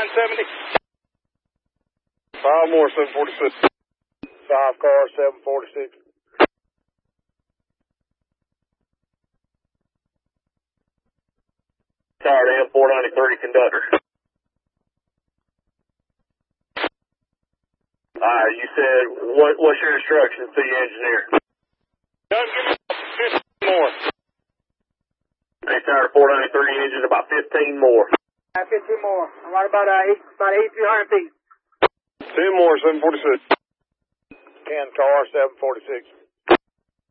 970. 5 more, 746. 5 car, 746. Tired AM 490 conductor. Alright, you said, what's your instructions to the engineer? Doug, give me 15 more. They tired 493 engine, about 15 more. 15 more. I'm right about 8,300 feet. 10 more, 746. 10 car, 746.